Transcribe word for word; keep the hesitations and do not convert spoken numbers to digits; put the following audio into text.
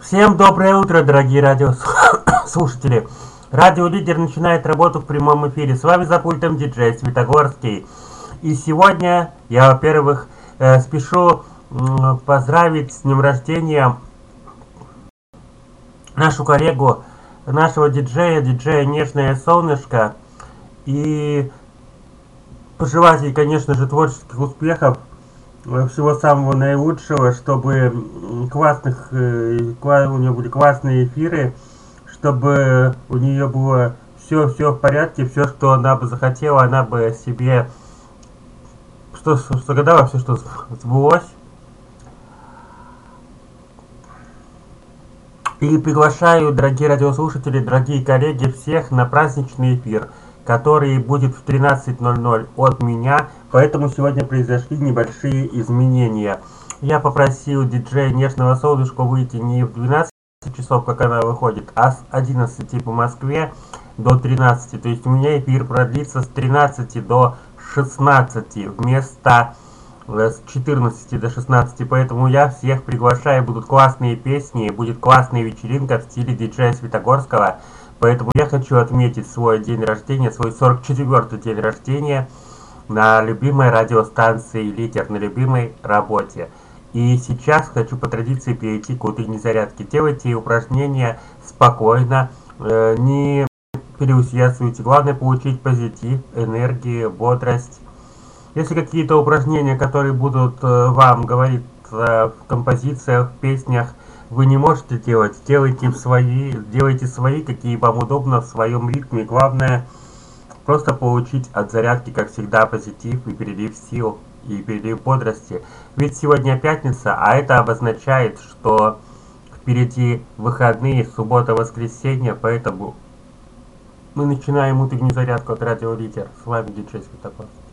Всем доброе утро, дорогие радиослушатели. Радио Лидер начинает работу в прямом эфире. С вами за пультом диджей Светогорский. И сегодня я, во-первых, э, спешу э, поздравить с днем рождения нашу коллегу, нашего диджея, диджея Нежное Солнышко. И пожелать ей, конечно же, творческих успехов. Всего самого наилучшего, чтобы классных, э, кла- у нее были классные эфиры, чтобы у нее было все, все в порядке, все, что она бы захотела, она бы себе, что загадала, все, что сбылось. И приглашаю, дорогие радиослушатели, дорогие коллеги, всех на праздничный эфир, который будет в тринадцать ноль ноль от меня, поэтому сегодня произошли небольшие изменения. Я попросил диджея Нежного Солнышка выйти не в двенадцать часов, как она выходит, а с одиннадцати по Москве до тринадцати. То есть у меня эфир продлится с тринадцати до шестнадцати вместо с четырнадцати до шестнадцати, поэтому я всех приглашаю, будут классные песни, будет классная вечеринка в стиле диджея Светогорского, поэтому я хочу отметить свой день рождения, свой сорок четвёртый день рождения на любимой радиостанции Лидер, на любимой работе. И сейчас хочу по традиции перейти к утренней зарядке. Делайте упражнения спокойно, э, не переусердствуйте, главное получить позитив, энергию, бодрость. Если какие-то упражнения, которые будут э, вам говорить э, в композициях, в песнях, вы не можете делать, делайте свои, делайте свои, какие вам удобно в своем ритме. Главное просто получить от зарядки, как всегда, позитив и перелив сил, и перелив бодрости. Ведь сегодня пятница, а это обозначает, что впереди выходные, суббота, воскресенье, поэтому мы начинаем утреннюю зарядку от Радио Лидер. С вами диджей Светогорский.